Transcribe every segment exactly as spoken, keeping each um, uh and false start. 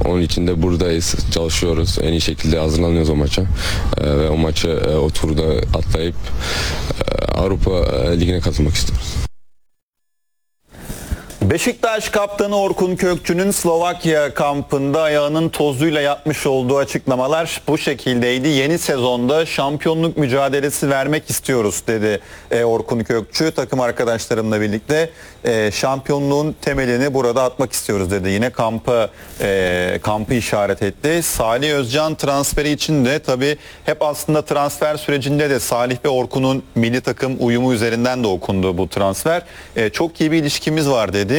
Onun için de buradayız, çalışıyoruz. En iyi şekilde hazırlanıyoruz o maça. E, ve o maçı e, o turda atlayıp e, Avrupa e, Ligi'ne katılmak istiyoruz. Beşiktaş kaptanı Orkun Kökçü'nün Slovakya kampında ayağının tozuyla yapmış olduğu açıklamalar bu şekildeydi. Yeni sezonda şampiyonluk mücadelesi vermek istiyoruz dedi e, Orkun Kökçü. Takım arkadaşlarımla birlikte e, şampiyonluğun temelini burada atmak istiyoruz dedi. Yine kampı e, kampı işaret etti. Salih Özcan transferi için de tabii hep aslında transfer sürecinde de Salih ve Orkun'un milli takım uyumu üzerinden de okundu bu transfer. E, çok iyi bir ilişkimiz var dedi.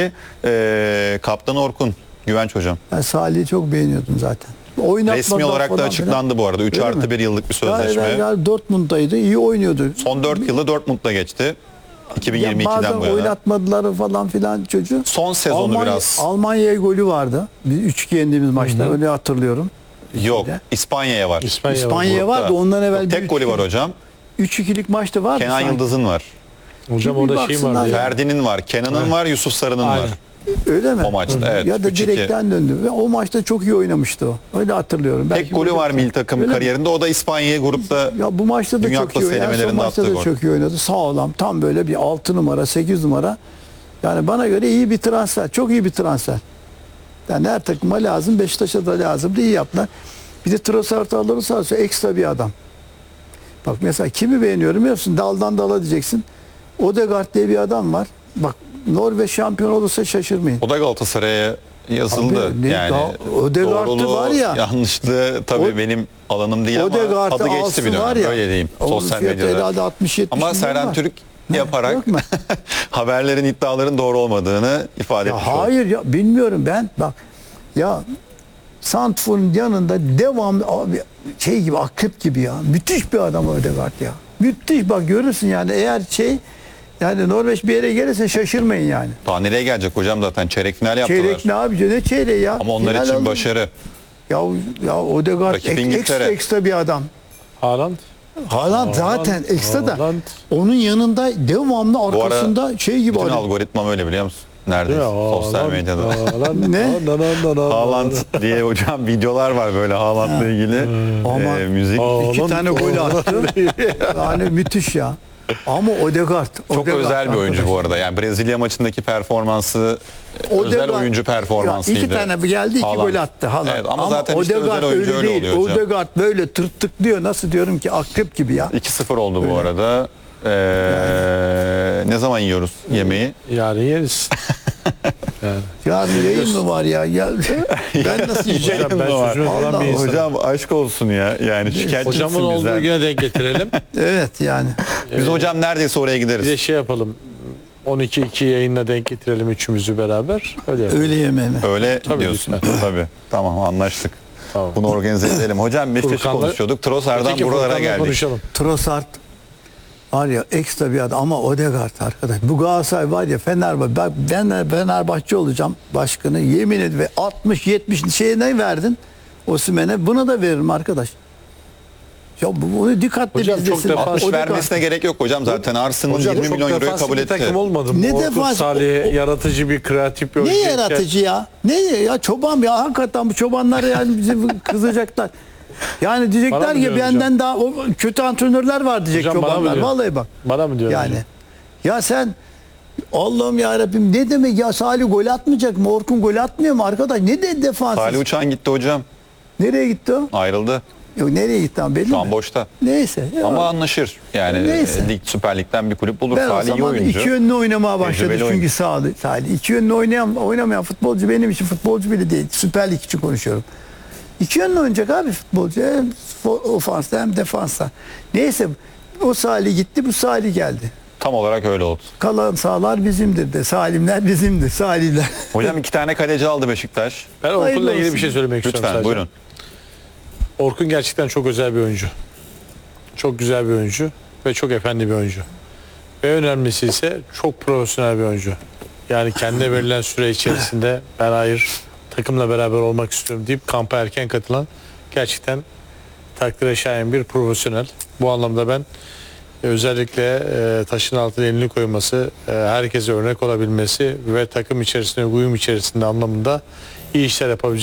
Ee, Kaptan Orkun Güvenç hocam. Ben Salih'i çok beğeniyordum zaten. Oynatmadan Resmi olarak da falan açıklandı falan. bu arada. üç artı bir yıllık bir sözleşme. Yani, yani Dortmund'daydı. İyi oynuyordu. Son dört yılı Dortmund'da geçti. iki bin yirmi ikiden bazen bu yana. oynatmadılar falan filan çocuğu. Son sezonu Almanya, biraz. Almanya'ya golü vardı. Biz üç iki yendiğimiz maçta. Hı hı. Öyle hatırlıyorum. Yok. İspanya'ya var. İspanya, İspanya'ya var. vardı. Ondan evvel Yok, tek golü var hocam. üç ikilik maçta vardı. Kenan sanki. Yıldız'ın var. Hocam Bir orada şey baksınlar vardı ya. ya. Ferdi'nin var. Kenan'ın var. Yusuf Sarı'nın Aynen. var. Öyle mi? O maçta, evet. Ya da üç iki. direkten döndü. Ve o maçta çok iyi oynamıştı o. Öyle hatırlıyorum. Belki Tek golü böyle- var milli takım Öyle mi? kariyerinde. O da İspanya'ya grupta Ya bu maçta da Dünya çok iyi Kupası oynadı. En son elemelerinde maçta attığı da gol. çok iyi oynadı. Sağlam. Tam böyle bir altı numara, sekiz numara. Yani bana göre iyi bir transfer. Çok iyi bir transfer. Yani her takıma lazım. Beşiktaş'a da lazım. İyi yaptılar. Bir de Trossard'ı alırsa ekstra bir adam. Bak mesela kimi beğeniyorum biliyor musun? Daldan dala diyeceksin. Odegaard diye bir adam var. Bak Norveç şampiyon olursa şaşırmayın. o da Galatasaray'a yazıldı. Abi, ne- yani daha- Odegaard'ı doğruluğu, var ya. yanlışlığı tabii O- benim alanım değil ama Odegaard'ı adı geçti alsın bir dönem. var ya. Öyle diyeyim. Onun Sosyal fiyatı medyada. herhalde altmış yetmiş Ama milyon Serhan var. Türk Ne, yaparak yok mu? haberlerin, iddiaların doğru olmadığını ifade Ya etmiş oldu. hayır ya bilmiyorum ben bak ya Santfor'un yanında devamlı abi şey gibi akrep gibi ya müthiş bir adam Odegaard ya müthiş bak görürsün yani eğer şey yani Norveç bir yere gelirse şaşırmayın yani. Daha nereye gelecek hocam, zaten çeyrek final yaptılar. Çeyrek ne abi ne çeyreği ya. Ama onlar Final için alın. başarı. Ya ya Odegaard Rakip ek, İngiltere. ekstra ekstra bir adam. Haaland. Haaland zaten Haaland, ekstra da Haaland. onun yanında devamlı Bu ara arkasında şey gibi bütün adam. algoritmam öyle biliyor musun? Neredeyse Ya, sosyal Haaland, medyada. Haaland, Ne? Haaland, Haaland, Haaland diye hocam videolar var böyle Haaland'la ilgili. Ama- Ee, müzik. Haaland, İki tane gol attı. Yani müthiş ya. Ama Odegaard. Çok Odegaard özel bir oyuncu arkadaş. bu arada. Yani Brezilya maçındaki performansı özel Odegaard- oyuncu performansıydı. Ya iki tane geldi, iki Haaland. gol attı. Haaland. Evet, ama zaten işte Odegaard özel oyuncu öyle değil. oluyor hocam. Odegaard böyle tırtıklıyor. Nasıl diyorum ki akrep gibi ya. iki sıfır oldu bu Öyle. arada. Ee, ne zaman yiyoruz yemeği? Yarın yeriz. Yani. Ya yayın mı var ya? ya ben nasıl yiyeceğim? Hocam ben var. sözünü falan Allah, bir insanım. Hocam aşk olsun ya. Yani şikayetçisin Hocamın olduğu bizden. güne denk getirelim. Evet yani. Biz hocam neredeyse oraya Bir gideriz. de şey yapalım. on iki iki yayınla denk getirelim üçümüzü beraber. Öyle yapalım. Öyle yemeğimi. Öyle Tabii, diyorsun. lütfen. Tabii. Tamam, anlaştık. Tamam. Bunu organize edelim. Hocam Beşiktaş'ı Furkan'la- konuşuyorduk. Trossard'dan Öteki buralara Furkan'la geldik. konuşalım. Trossard var ya ekstra bir adam ama Odegaard arkadaş. Bu Galatasaray var ya Fenerbahçe. Bak ben Fenerbahçe olacağım başkanı. Yemin ederim ve altmış yetmiş şeyine verdin Osimhen'e. Buna da veririm arkadaş. Ya bu- bunu dikkatli Hocam çok izlesin. defans- altmış Odegaard. vermesine gerek yok hocam. Zaten Arsenal Hocam yirmi çok milyon euroyu defansif kabul bir etti. takım olmadı mı? Ne Orkut defans- Salih yaratıcı bir kreatif bir Ne oyuncu. yaratıcı ya? Ne ya çoban ya hakikaten bu çobanlar yani bizi kızacaklar. Yani Bana diyecekler mı ki diyorsun benden daha o kötü antrenörler var diyecek Hocam bana mı çobanlar. diyorsun? Vallahi bak. Bana mı diyorsun? Yani hocam? ya sen Allah'ım ya Rabbim ne demek ya Salih gol atmayacak mı? Orkun gol atmıyor mu arkadaş? Ne de defans? Salih Uçan gitti hocam. Nereye gitti o? Ayrıldı. Yok nereye gitti ama belli Şu an mi? boşta. Neyse. ya. Ama anlaşır. Yani Neyse. e, lig, Süper Lig'den bir kulüp bulur. Ben o Salih iyi zaman oyuncu. iki yönlü oynamaya başladı Tecrübeli çünkü oyuncu. sağlı Salih. İki yönlü oynayan, oynamayan futbolcu benim için futbolcu bile değil. Süper Lig için konuşuyorum. İki yönlü oynayacak abi futbolcu. Hem ofansta hem defansta. Neyse o Salih gitti bu Salih geldi. Tam olarak öyle oldu. Kalan sağlar bizimdir de. Salimler bizimdir. Salihler. Hocam iki tane kaleci aldı Beşiktaş. Ben Orkun'la Hayırlı ilgili bir olsun. şey söylemek istiyorum Lütfen sadece. buyurun. Orkun gerçekten çok özel bir oyuncu. Çok güzel bir oyuncu ve çok efendi bir oyuncu. Ve önemlisi ise çok profesyonel bir oyuncu. Yani kendine verilen süre içerisinde ben hayır takımla beraber olmak istiyorum deyip kampa erken katılan gerçekten takdire şayan bir profesyonel. Bu anlamda ben e, özellikle e, taşın altına elini koyması, e, herkese örnek olabilmesi ve takım içerisinde uyum içerisinde anlamında iyi işler yapabilecek